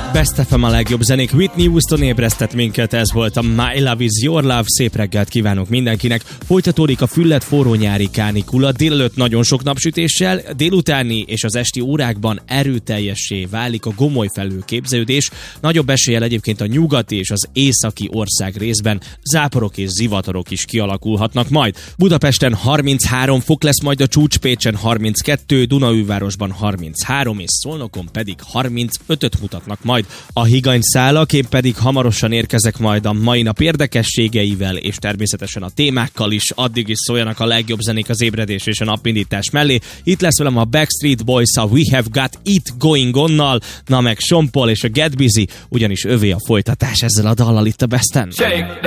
Best FM a legjobb zenék. Whitney Houston ébresztett minket, ez volt a My Love Is Your Love. Szép reggelt kívánok mindenkinek. Folytatódik a füllet forró nyári kánikula. Délelőtt nagyon sok napsütéssel, délutáni és az esti órákban erőteljessé válik a gomoly felhőképződés. Nagyobb eséllyel egyébként a nyugati és az északi ország részben záporok és zivatarok is kialakulhatnak majd. Budapesten 33 fok lesz majd a csúcs, Pécsen 32, Dunaújvárosban 33 és Szolnokon pedig 35-öt mutatnak majd a higanyszálak. Én pedig hamarosan érkezek majd a mai nap érdekességeivel és természetesen a témákkal is. Addig is szóljanak a legjobb zenék az ébredés és a napindítás mellé. Itt lesz velem a Backstreet Boys a We Have Got It Going On-nal, na meg Sean Paul és a Get Busy, ugyanis övé a folytatás ezzel a dallal itt a Besten.